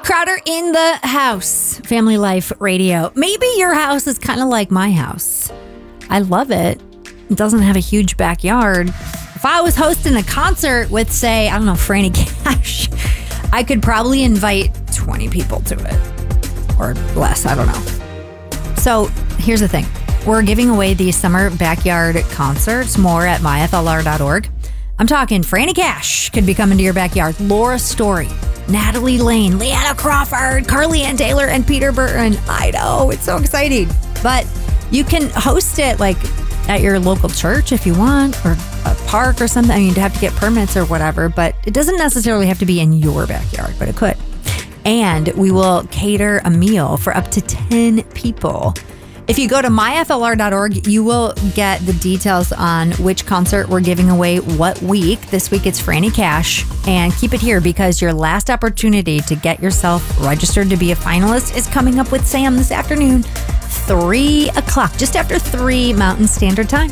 Crowder in the house. Family Life Radio. Maybe your house is kind of like my house. I love it. It doesn't have a huge backyard. If I was hosting a concert with, say, I don't know, Franny Cash, I could probably invite 20 people to it. Or less, I don't know. So here's the thing. We're giving away these summer backyard concerts. More at myflr.org. I'm talking Franny Cash could be coming to your backyard. Laura Story, Natalie Lane, Leanna Crawford, Carly Ann Taylor, and Peter Burton. I know, it's so exciting. But you can host it like at your local church if you want, or a park or something. I mean, you'd have to get permits or whatever, but it doesn't necessarily have to be in your backyard, but it could. And we will cater a meal for up to 10 people. If you go to myflr.org, you will get the details on which concert we're giving away what week. This week it's Franny Cash. And keep it here because your last opportunity to get yourself registered to be a finalist is coming up with Sam this afternoon, 3 o'clock, just after 3 Mountain Standard Time.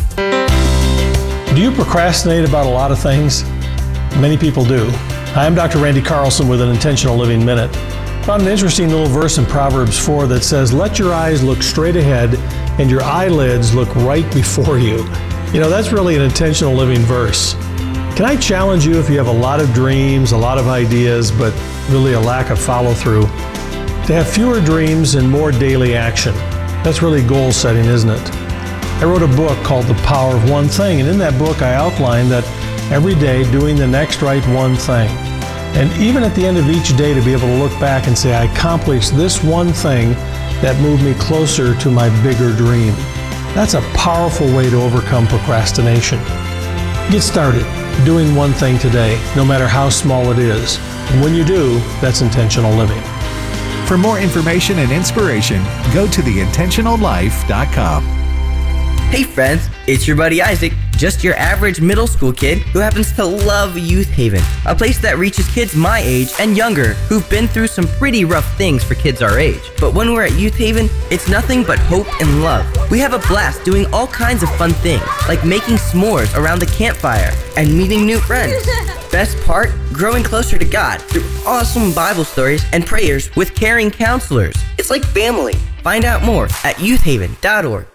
Do you procrastinate about a lot of things? Many people do. Hi, I'm Dr. Randy Carlson with an Intentional Living Minute. Found an interesting little verse in Proverbs 4 that says, let your eyes look straight ahead and your eyelids look right before you. You know, that's really an intentional living verse. Can I challenge you, if you have a lot of dreams, a lot of ideas, but really a lack of follow through, to have fewer dreams and more daily action? That's really goal setting, isn't it? I wrote a book called The Power of One Thing, and in that book I outlined that every day doing the next right one thing. And even at the end of each day to be able to look back and say, I accomplished this one thing that moved me closer to my bigger dream. That's a powerful way to overcome procrastination. Get started doing one thing today, no matter how small it is. And when you do, that's intentional living. For more information and inspiration, go to theintentionallife.com. Hey friends, it's your buddy Isaac, just your average middle school kid who happens to love Youth Haven, a place that reaches kids my age and younger who've been through some pretty rough things for kids our age. But when we're at Youth Haven, it's nothing but hope and love. We have a blast doing all kinds of fun things, like making s'mores around the campfire and meeting new friends. Best part, growing closer to God through awesome Bible stories and prayers with caring counselors. It's like family. Find out more at youthhaven.org.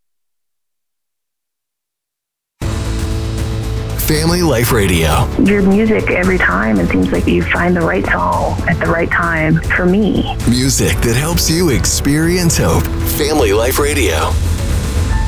Family Life Radio. Your music, every time, it seems like you find the right song at the right time for me. Music that helps you experience hope. Family Life Radio.